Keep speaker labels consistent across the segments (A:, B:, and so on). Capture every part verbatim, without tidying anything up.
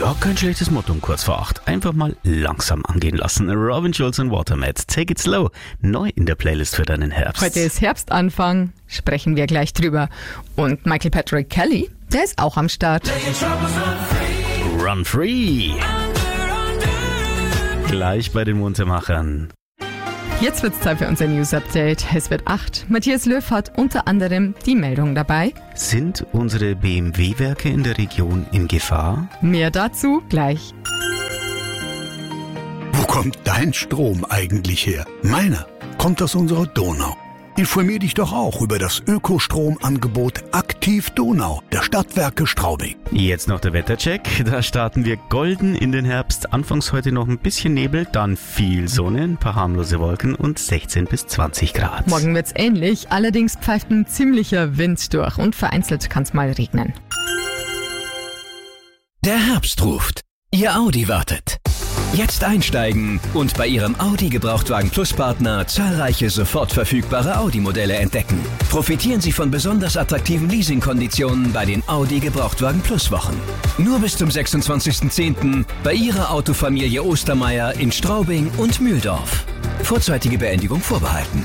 A: Ja, kein schlechtes Motto um kurz vor acht. Einfach mal langsam angehen lassen. Robin Schulz und Watermat. Take it slow. Neu in der Playlist für deinen Herbst.
B: Heute ist Herbstanfang. Sprechen wir gleich drüber. Und Michael Patrick Kelly, der ist auch am Start.
A: Run free. Gleich bei den Muntermachern.
B: Jetzt wird's Zeit für unser News-Update. Es wird acht. Matthias Löw hat unter anderem die Meldung dabei.
A: Sind unsere B M W-Werke in der Region in Gefahr?
B: Mehr dazu gleich.
C: Wo kommt dein Strom eigentlich her? Meiner kommt aus unserer Donau. Informier dich doch auch über das Ökostromangebot Aktiv Donau der Stadtwerke Straubing.
A: Jetzt noch der Wettercheck. Da starten wir golden in den Herbst. Anfangs heute noch ein bisschen Nebel, dann viel Sonne, ein paar harmlose Wolken und sechzehn bis zwanzig Grad.
B: Morgen wird's ähnlich, allerdings pfeift ein ziemlicher Wind durch und vereinzelt kann's mal regnen.
D: Der Herbst ruft. Ihr Audi wartet. Jetzt einsteigen und bei Ihrem Audi Gebrauchtwagen Plus Partner zahlreiche sofort verfügbare Audi-Modelle entdecken. Profitieren Sie von besonders attraktiven Leasingkonditionen bei den Audi Gebrauchtwagen Plus Wochen. Nur bis zum sechsundzwanzigsten zehnten bei Ihrer Autofamilie Ostermeier in Straubing und Mühldorf. Vorzeitige Beendigung vorbehalten.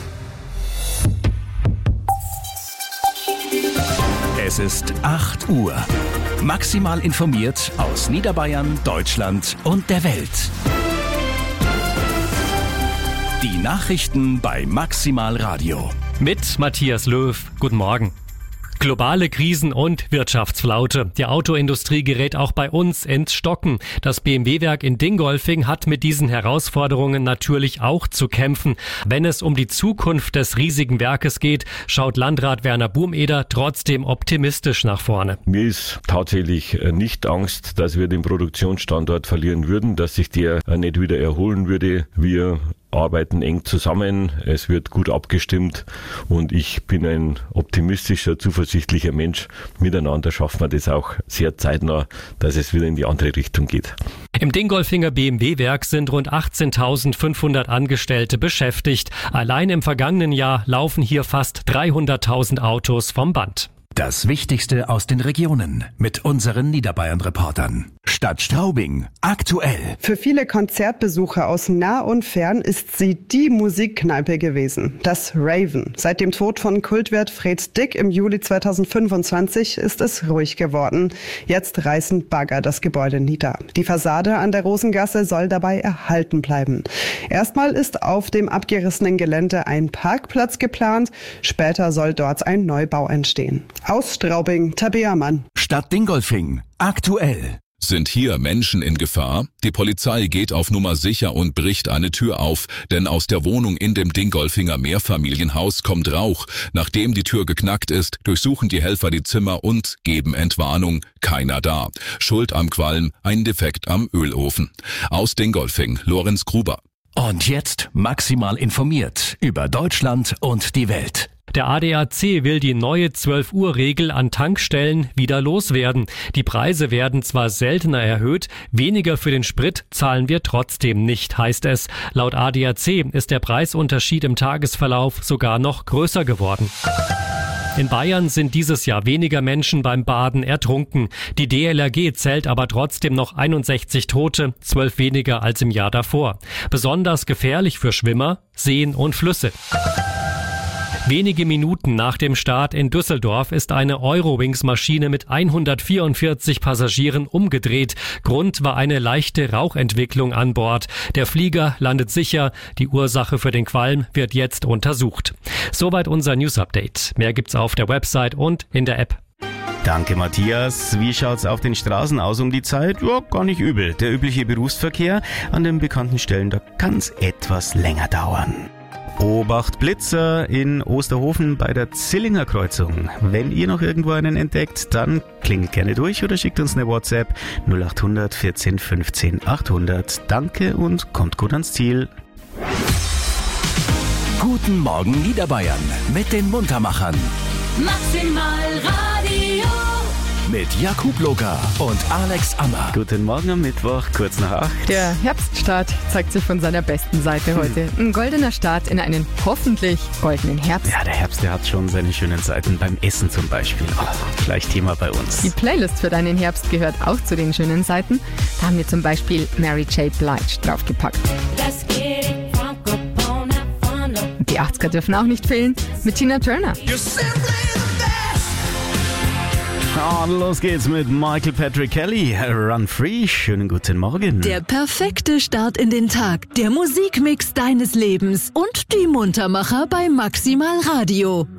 D: Es ist acht Uhr. Maximal informiert aus Niederbayern, Deutschland und der Welt. Die Nachrichten bei Maximal Radio.
E: Mit Matthias Löw. Guten Morgen. Globale Krisen und Wirtschaftsflaute. Die Autoindustrie gerät auch bei uns ins Stocken. Das B M W-Werk in Dingolfing hat mit diesen Herausforderungen natürlich auch zu kämpfen. Wenn es um die Zukunft des riesigen Werkes geht, schaut Landrat Werner Burmeder trotzdem optimistisch nach vorne.
F: Mir ist tatsächlich nicht Angst, dass wir den Produktionsstandort verlieren würden, dass sich der nicht wieder erholen würde. Wir arbeiten eng zusammen, es wird gut abgestimmt und ich bin ein optimistischer, zuversichtlicher Mensch. Miteinander schaffen wir das auch sehr zeitnah, dass es wieder in die andere Richtung geht.
E: Im Dingolfinger B M W-Werk sind rund achtzehntausendfünfhundert Angestellte beschäftigt. Allein im vergangenen Jahr laufen hier fast dreihunderttausend Autos vom Band.
D: Das Wichtigste aus den Regionen mit unseren Niederbayern-Reportern. Stadt Straubing, aktuell.
G: Für viele Konzertbesucher aus nah und fern ist sie die Musikkneipe gewesen. Das Raven. Seit dem Tod von Kultwirt Fred Dick im Juli zweitausendfünfundzwanzig ist es ruhig geworden. Jetzt reißen Bagger das Gebäude nieder. Die Fassade an der Rosengasse soll dabei erhalten bleiben. Erstmal ist auf dem abgerissenen Gelände ein Parkplatz geplant. Später soll dort ein Neubau entstehen. Aus Straubing, Tabea Mann.
D: Stadt Dingolfing, aktuell.
H: Sind hier Menschen in Gefahr? Die Polizei geht auf Nummer sicher und bricht eine Tür auf, denn aus der Wohnung in dem Dingolfinger Mehrfamilienhaus kommt Rauch. Nachdem die Tür geknackt ist, durchsuchen die Helfer die Zimmer und geben Entwarnung. Keiner da. Schuld am Qualm, ein Defekt am Ölofen. Aus Dingolfing, Lorenz Gruber.
D: Und jetzt maximal informiert über Deutschland und die Welt.
E: Der A D A C will die neue zwölf Uhr Regel an Tankstellen wieder loswerden. Die Preise werden zwar seltener erhöht, weniger für den Sprit zahlen wir trotzdem nicht, heißt es. Laut A D A C ist der Preisunterschied im Tagesverlauf sogar noch größer geworden. In Bayern sind dieses Jahr weniger Menschen beim Baden ertrunken. Die D L R G zählt aber trotzdem noch einundsechzig Tote, zwölf weniger als im Jahr davor. Besonders gefährlich für Schwimmer, Seen und Flüsse. Wenige Minuten nach dem Start in Düsseldorf ist eine Eurowings-Maschine mit hundertvierundvierzig Passagieren umgedreht. Grund war eine leichte Rauchentwicklung an Bord. Der Flieger landet sicher. Die Ursache für den Qualm wird jetzt untersucht. Soweit unser News-Update. Mehr gibt's auf der Website und in der App.
A: Danke, Matthias. Wie schaut's auf den Straßen aus um die Zeit? Ja, gar nicht übel. Der übliche Berufsverkehr an den bekannten Stellen, da kann's etwas länger dauern. Obacht Blitzer in Osterhofen bei der Zillinger Kreuzung. Wenn ihr noch irgendwo einen entdeckt, dann klingelt gerne durch oder schickt uns eine WhatsApp null acht hundert vierzehn fünfzehn achthundert. Danke und kommt gut ans Ziel.
D: Guten Morgen Niederbayern mit den Muntermachern.
I: Maximal Radio.
D: mit Jakub Loga und Alex Ammer.
A: Guten Morgen am Mittwoch, kurz nach acht.
B: Der Herbststart zeigt sich von seiner besten Seite heute. Ein goldener Start in einen hoffentlich goldenen Herbst.
A: Ja, der Herbst, der hat schon seine schönen Seiten, beim Essen zum Beispiel. Oh, gleich Thema bei uns.
B: Die Playlist für deinen Herbst gehört auch zu den schönen Seiten. Da haben wir zum Beispiel Mary J. Blige draufgepackt. Die achtziger dürfen auch nicht fehlen mit Tina Turner.
A: Oh, los geht's mit Michael Patrick Kelly. Run Free. Schönen guten Morgen.
I: Der perfekte Start in den Tag. Der Musikmix deines Lebens und die Muntermacher bei Maximal Radio.